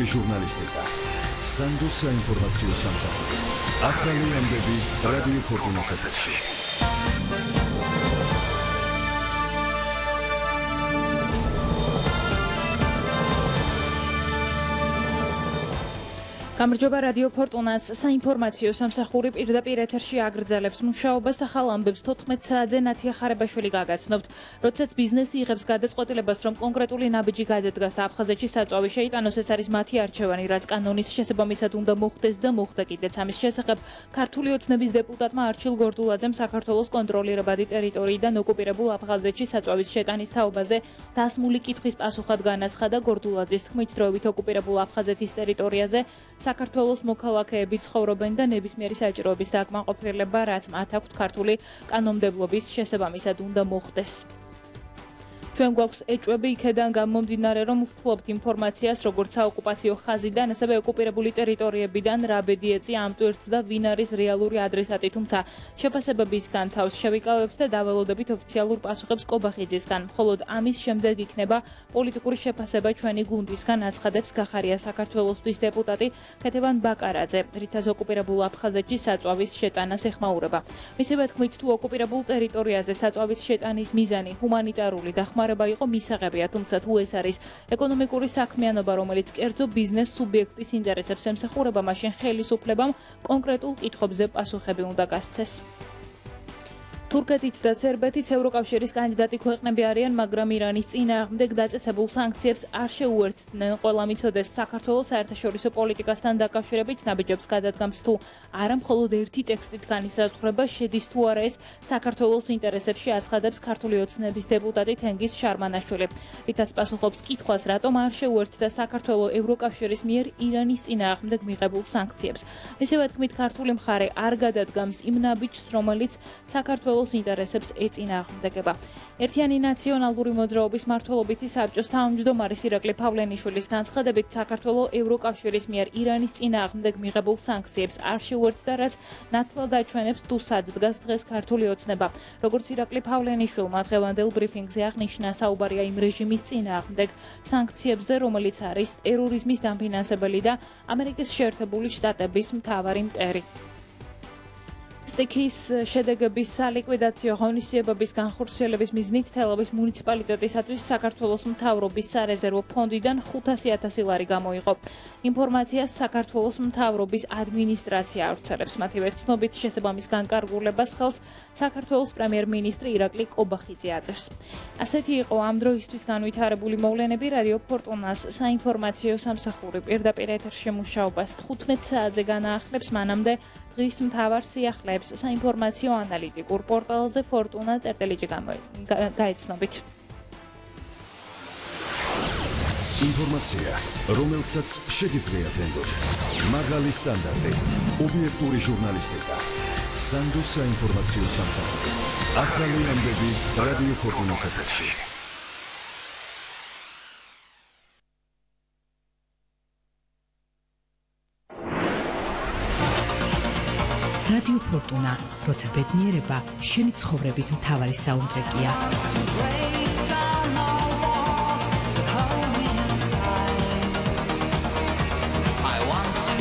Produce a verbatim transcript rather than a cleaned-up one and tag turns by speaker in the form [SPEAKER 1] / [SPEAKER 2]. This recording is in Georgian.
[SPEAKER 1] ობიექტური ჟურნალისტიკა, სანდოს საინფორმაციო სამსახური. ახალი ამბები რადიო ფორტუნას ეთერში.
[SPEAKER 2] გამარჯობა რადიო ფორტუნას საინფორმაციო სამსახური პირდაპირ ეთერში აგრძელებს მუშაობას ახალ ამბებს თოთხმეტ საათზე ნათია ხარებაშვილი გაგაცნობთ. როდესაც ბიზნესი იღებს გადაწყვეტილებას, რომ კონკრეტული ნაბიჯი გადადგას და აფხაზეთში საწვავი შეიტანოს, ეს არის მათი არჩევანი, რაც კანონის შესაბამისად უნდა მოხდეს და მოხდა კიდეც. ამის შესახებ ქართული ოცნების დეპუტატმა არჩილ გორდულაძემ საქართველოს კონტროლირებადი ტერიტორიიდან ოკუპირებულ აფხაზეთში საწვავის შეტანის თაობაზე დასმული კითხვის პასუხად განაცხადა. გორდულაძის თქმით, დროებით ოკუპირებულ აფხაზეთის ტერიტორიაზე საქართველოს მოქალაქეები ცხოვრობენ და ნებისმიერი საჭიროების დაკმაყოფილება, რაც მათ აქვთ ქართული კანონმდებლობის შესაბამისად უნდა მოხდეს. ჩვენ გვაქვს ეჭვები იქედან გამომდინარე, რომ ვფლობთ ინფორმაციას როგორც საოკუპაციო ხაზიდან, ასევე ოკუპირებული ტერიტორიებიდან, რა ბედი ეწია ამ ტვირთს და ვინ არის რეალური ადრესატი, თუმცა შეფასებებისგან თავს შევიკავებთ და დაველოდებით ოფიციალურ პასუხებს კობახიძისგან. მხოლოდ ამის შემდეგ იქნება პოლიტიკური შეფასება ჩვენი გუნდისგან, აცხადებს გახარია საქართველოსთვის დეპუტატი ქეთევან ბაკარაძე, რითაც ოკუპირებულ აფხაზეთში საწვავის შეტანას ეხმაურება. მისივე თქმით, თუ ოკუპირებულ ტერიტორიაზე საწვავის შეტანის მიზანი ჰუმანიტარული დახმარება იყო მისაღებია, თუმცა თუ ეს არის ეკონომიკური საქმიანობა, რომელიც კერძო ბიზნეს სუბიექტის ინტერესებს ემსახურება, მაშინ ხელისუფლებამ კონკრეტულ კითხვებზე პასუხები უნდა გასცეს. თურქეთიც და სერბეთიც ევროკავშირის კანდიდატი ქვეყნები არიან, მაგრამ ირანის წინააღმდეგ დაწესებულ სანქციებს არ შეუერთდნენ. ყველა მიცოდეს საქართველოს საერთაშორისო პოლიტიკასთან დაკავშირებით ნაბიჯებს გადადგამს თუ არა, მხოლოდ ერთი ტექსტით განისაზღვრება, შედის თუ არა ეს საქართველოს ინტერესებში, აცხადებს ქართული ოცნების დეპუტატი თენგიზ შარმანაშვილი. რითაც პასუხობს კითხვას, რატომ არ შეუერთდა საქართველო ევროკავშირის მიერ ირანის წინააღმდეგ მიღებულ სანქციებს. მისივე თქმით, ქართული მხარე არ გადადგამს იმ ნაბიჯს, რომელიც საქართველოს ინტერესებს ეწინააღმდეგება. ერთიანი ნაციონალური მოძრაობის მმართველობითი საბჭოს თავმჯდომარის ირაკლი ფავლენიშვილის განცხადებით, საქართველო ევროკავშირის მიერ ირანის წინააღმდეგ მიღებულ სანქციებს არ შეუერთდა, რაც ნათლად აჩვენებს თუ სად დგას დღეს ქართული ოცნება. როგორც ირაკლი ფავლენიშვილმა დღევანდელ ბრიფინგზე აღნიშნა, საუბარია იმ რეჟიმის წინააღმდეგ სანქციებზე, რომელიც არის ტერორიზმის დამფინანსებელი და ამერიკის შეერთებული შტატების მთავარი მტერი. სტიქის შედეგების სალიკვიდაციო ღონისძიებების განხორციელების მიზნით თელავის მუნიციპალიტეტისათვის საქართველოს მთავრობის სარეზერვო ფონდიდან ხუთასი ათასი ლარი გამოიღო. ინფორმაციას საქართველოს მთავრობის ადმინისტრაცია ავრცელებს. მათივე ცნობით შესაბამის განკარგულებას ხელს საქართველოს პრემიერ-მინისტრი ირაკლი კობახიძე აწერს. ასეთი იყო ამ დროისთვის განვითარებული მოვლენები. რადიო ფორტუნას საინფორმაციო სამსახური პირდაპირ ეთერში მუშაობას თხუთმეტ საათზე განაახლებს, მანამდე დღის მთავარ სიახლეებს საინფორმაციო ანალიტიკურ პორტალზე ფორტუნა წერტელიჯი გაიცნობით.
[SPEAKER 1] ინფორმაცია, რომელსაც შეგიძლიათ ენდოთ. მაღალი სტანდარტი, ობიექტური ჟურნალისტიკა, სანდოს საინფორმაციო სამსახური. ახალი ამბები რადიო ფორტუნას ეთერში.
[SPEAKER 3] რადიო ფორტუნა, როცა ბედნიერება შენი ცხოვრების მთავარი საუნდტრეკია.